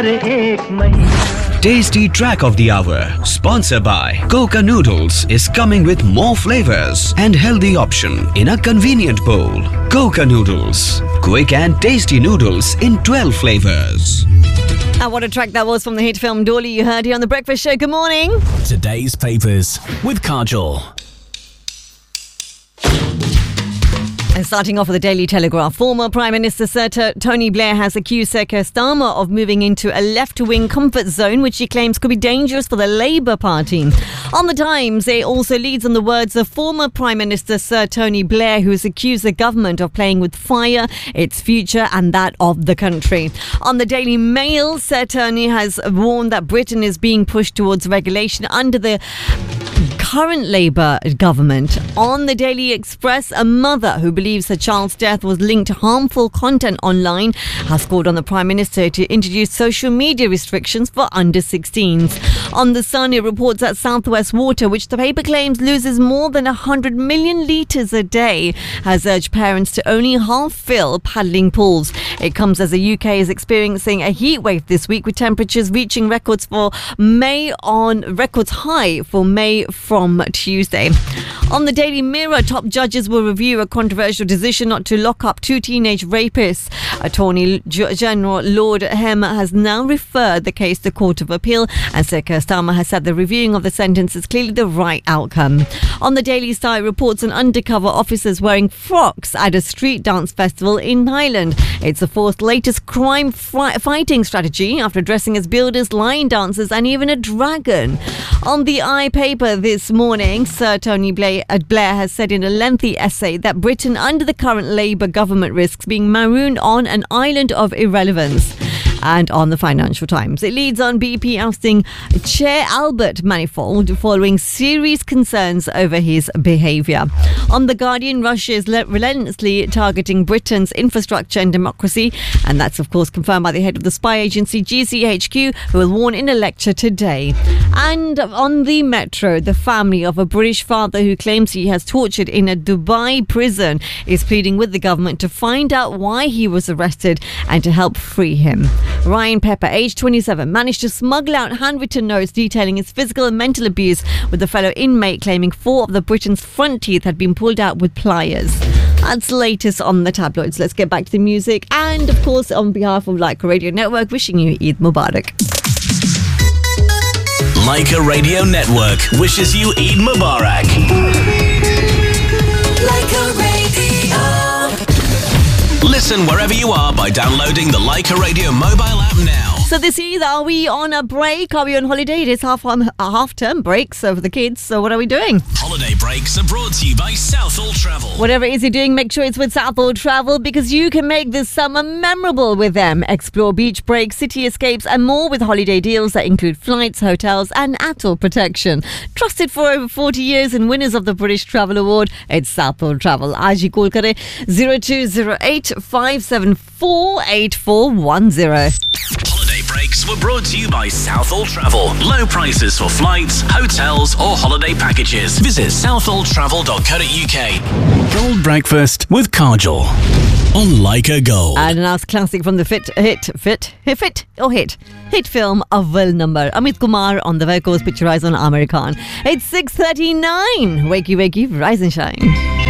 Tasty Track of the Hour, sponsored by Coca Noodles, is coming with more flavors and healthy option in a convenient bowl. Coca Noodles, quick and tasty noodles in 12 flavors. What a track that was from the hit film Dolly you heard here on The Breakfast Show. Good morning. Today's papers with Kajol. And starting off with the Daily Telegraph, former Prime Minister Sir Tony Blair has accused Sir Keir Starmer of moving into a left-wing comfort zone, which he claims could be dangerous for the Labour Party. On the Times, it also leads on the words of former Prime Minister Sir Tony Blair, who has accused the government of playing with fire, its future and that of the country. On the Daily Mail, Sir Tony has warned that Britain is being pushed towards regulation under the current Labour government. On the Daily Express, a mother who believes her child's death was linked to harmful content online has called on the Prime Minister to introduce social media restrictions for under 16s. On the Sun, it reports that South West Water, which the paper claims loses more than 100 million litres a day, has urged parents to only half fill paddling pools. It comes as the UK is experiencing a heat wave this week, with temperatures reaching records high for May from Tuesday. On the Daily Mirror, top judges will review a controversial decision not to lock up 2 teenage rapists. Attorney General Lord Hem has now referred the case to Court of Appeal, and Sir Keir Starmer has said the reviewing of the sentence is clearly the right outcome. On the Daily Star, it reports an undercover officers wearing frocks at a street dance festival in Thailand. It's the fourth latest crime fighting strategy after dressing as builders, line dancers and even a dragon. On the iPaper this morning, Sir Tony Blair has said in a lengthy essay that Britain under the current Labour government risks being marooned on an island of irrelevance. And on the Financial Times, it leads on BP ousting Chair Albert Manifold following serious concerns over his behaviour. On The Guardian, Russia is relentlessly targeting Britain's infrastructure and democracy, and that's of course confirmed by the head of the spy agency GCHQ, who will warn in a lecture today. And on the Metro, the family of a British father who claims he has tortured in a Dubai prison is pleading with the government to find out why he was arrested and to help free him. Ryan Pepper, aged 27, managed to smuggle out handwritten notes detailing his physical and mental abuse, with a fellow inmate claiming 4 of the Britain's front teeth had been pulled out with pliers. That's the latest on the tabloids. Let's get back to the music. And of course, on behalf of Leica Radio Network, wishing you Eid Mubarak. Leica Radio Network wishes you Eid Mubarak. Leica Radio. Listen wherever you are by downloading the Leica Radio mobile app now. So this Eid, are we on a break? Are we on holiday? It is half-term break, so for the kids. So what are we doing? Holiday breaks are brought to you by Southall Travel. Whatever it is you're doing, make sure it's with Southall Travel, because you can make this summer memorable with them. Explore beach breaks, city escapes and more with holiday deals that include flights, hotels and ATOL protection. Trusted for over 40 years and winners of the British Travel Award, it's Southall Travel. Aaj hi call kare 0208 574 8410. Holiday breaks were brought to you by Southall Travel. Low prices for flights, hotels or holiday packages. Visit southalltravel.co.uk. Gold Breakfast with Kajol on Leica Gold. And a nice classic from the hit film Awwal Number. Amit Kumar on the vocals, picturized on Amir Khan. It's 6:39. Wakey, wakey, rise and shine.